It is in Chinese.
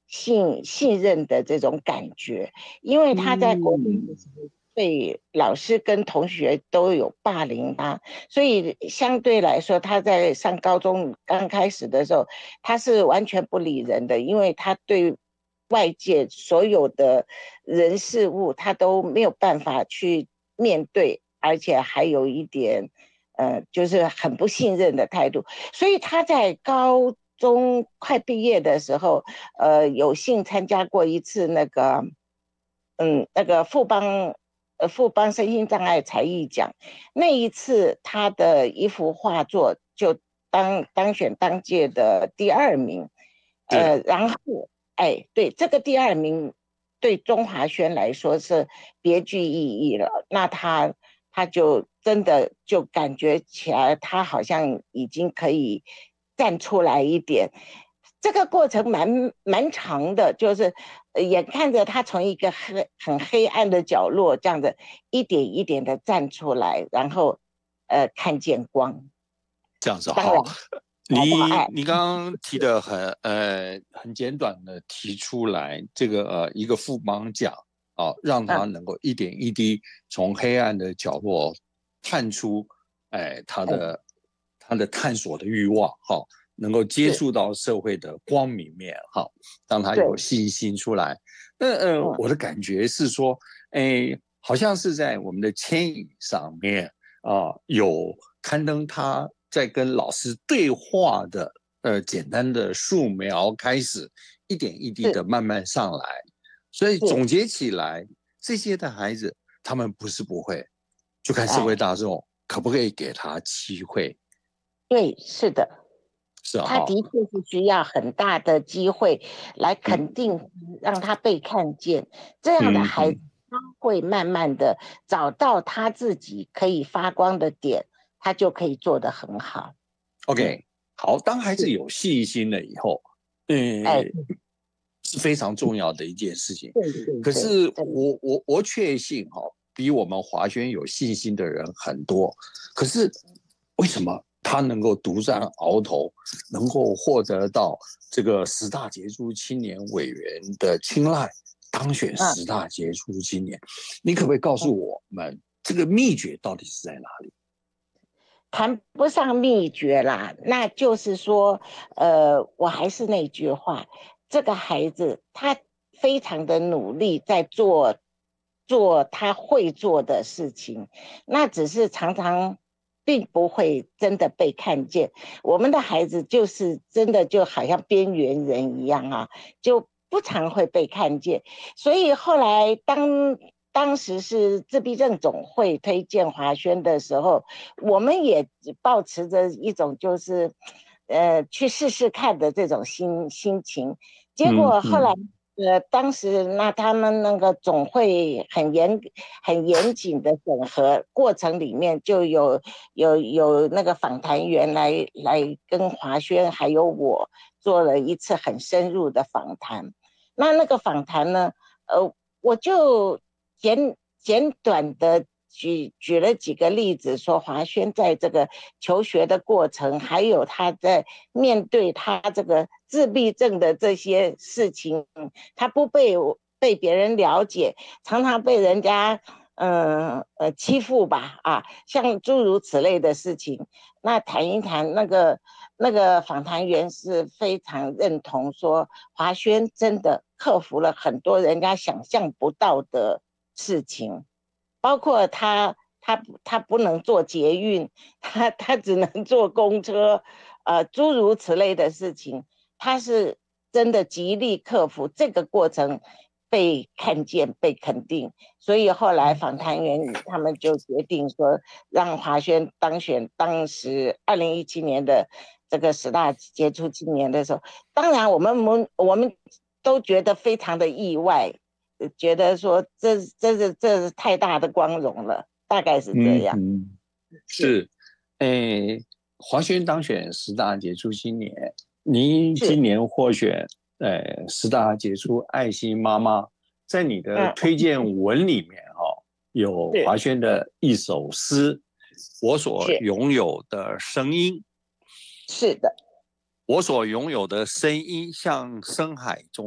信任的这种感觉，因为他在国中的时候对老师跟同学都有霸凌他，所以相对来说，他在上高中刚开始的时候，他是完全不理人的，因为他对外界所有的人事物，他都没有办法去面对，而且还有一点，就是很不信任的态度，所以他在高中快毕业的时候，有幸参加过一次那个富邦身心障碍才艺奖，那一次他的一幅画作就当选当届的第二名， 是然后对这个第二名对中华轩来说是别具意义了，那他就真的就感觉起来，他好像已经可以站出来一点。这个过程蛮长的，就是眼看着他从一个很黑暗的角落，这样子一点一点的站出来，然后看见光。 这样子。好， 当然找到爱。 你刚刚提的很简短的提出来，这个一个副帮奖啊，让他嗯， 能够一点一滴从黑暗的角落探出， 嗯， 他的探索的欲望，哈，能够接是， 触到社会的光明面，哈，让他有对， 信心出来。那嗯我的感觉是说，好像是在我们的牵引上面有刊登他在跟老师对话的简单的素描开始，一点一滴的是慢慢上来。所以是， 总结起来，这些的孩子，他们不是不会，就看社会哎， 大众可不可以给他机会。 对，是的， 是啊，哈， 他的确是需要很大的机会来嗯肯定，让他被看见。这样的孩子， 嗯嗯他会慢慢的找到他自己可以发光的点，他就可以做得很好。嗯， ，OK，好，当孩子是， 有信心了以后， 哎， 是非常重要的一件事情。 对对对， 可是真的， 我确信哈，比我们华轩有信心的人很多。可是为什么他能够独占鳌头，能够获得到这个10大杰出青年委员的青睐，当选嗯 10大杰出青年？你可不可以告诉嗯。 我们这个秘诀到底是在哪里？ 谈不上秘诀啦，那就是说，我还是那句话，这个孩子他非常的努力在做他会做的事情，那只是常常并不会真的被看见。我们的孩子就是真的就好像边缘人一样啊，就不常会被看见。所以后来当时是自闭症总会推荐华轩的时候，我们也抱持着一种就是，去试试看的这种心情。结果后来， 嗯嗯当时那他们那个总会很严谨的审核过程里面，就有那个访谈员来跟华轩还有我做了一次很深入的访谈。那个访谈呢，我就简短的举了几个例子，说华轩在这个求学的过程，还有他在面对他这个自闭症的这些事情，他不被别人了解，常常被人家欺负吧啊，像诸如此类的事情。那谈一谈那个访谈员是非常认同说，华轩真的克服了很多人家想象不到的事情，包括他不能坐捷运，他只能坐公车，诸如此类的事情，他是真的极力克服这个过程，被看见、被肯定，所以后来访谈员他们就决定说，让华轩当选当时2017年的这个10大杰出青年的时候，当然我们都觉得非常的意外，觉得说这是太大的光荣了，大概是这样。 嗯嗯， 是是。诶，华轩当选10大杰出青年，您是， 今年获选10大杰出爱心妈妈，在你的推嗯， 荐文里面有是华轩的一首诗《我所是拥有的声音》， 是的。 我所拥有的声音像深海中。